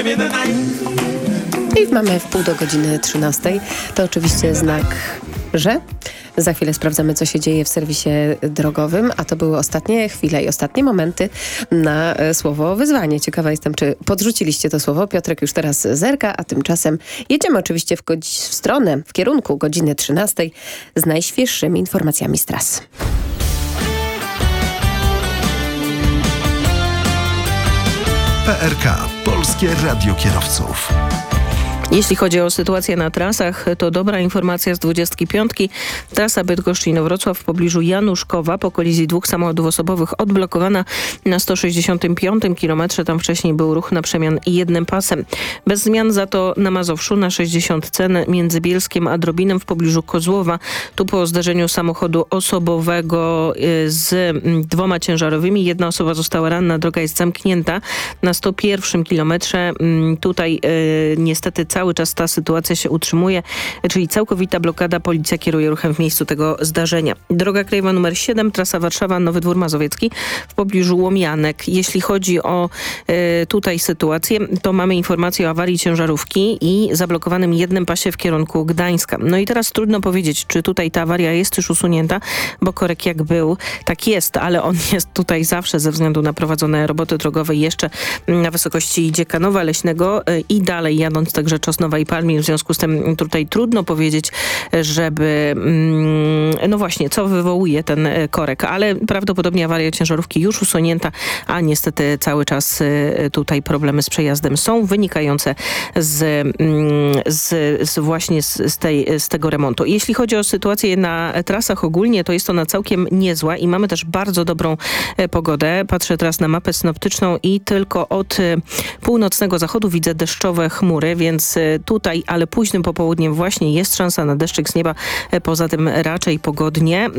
I mamy wpół do godziny 13. To oczywiście znak, że za chwilę sprawdzamy, co się dzieje w serwisie drogowym, a to były ostatnie chwile i ostatnie momenty na słowo wyzwanie. Ciekawa jestem, czy podrzuciliście to słowo. Piotrek już teraz zerka, a tymczasem jedziemy oczywiście w kierunku godziny 13 z najświeższymi informacjami z tras. PRK, Polskie Radio Kierowców. Jeśli chodzi o sytuację na trasach, to dobra informacja z 25. Trasa Bydgoszcz-Inowrocław w pobliżu Januszkowa po kolizji dwóch samochodów osobowych odblokowana na 165 km. Tam wcześniej był ruch na przemian jednym pasem. Bez zmian za to na Mazowszu na 60 między Bielskiem a Drobinem w pobliżu Kozłowa. Tu po zdarzeniu samochodu osobowego z dwoma ciężarowymi. Jedna osoba została ranna, droga jest zamknięta na 101 kilometrze. Tutaj niestety cały czas ta sytuacja się utrzymuje, czyli całkowita blokada. Policja kieruje ruchem w miejscu tego zdarzenia. Droga krajowa nr 7, trasa Warszawa-Nowy Dwór Mazowiecki w pobliżu Łomianek. Jeśli chodzi o tutaj sytuację, to mamy informację o awarii ciężarówki i zablokowanym jednym pasie w kierunku Gdańska. No i teraz trudno powiedzieć, czy tutaj ta awaria jest już usunięta, bo korek jak był, tak jest, ale on jest tutaj zawsze ze względu na prowadzone roboty drogowe jeszcze na wysokości Dziekanowa Leśnego i dalej jadąc także Czosnowa i Palmir. W związku z tym tutaj trudno powiedzieć, żeby no właśnie, co wywołuje ten korek, ale prawdopodobnie awaria ciężarówki już usunięta, a niestety cały czas tutaj problemy z przejazdem są wynikające z tego remontu. Jeśli chodzi o sytuację na trasach ogólnie, to jest ona całkiem niezła i mamy też bardzo dobrą pogodę. Patrzę teraz na mapę synoptyczną i tylko od północnego zachodu widzę deszczowe chmury, więc tutaj, ale późnym popołudniem właśnie jest szansa na deszczyk z nieba. Poza tym raczej pogodnie.